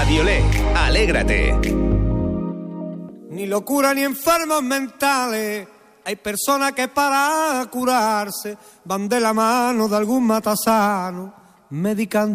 Radiolé, alégrate. Ni locura ni enfermos mentales. Hay personas que para curarse van de la mano de algún matasano, medicando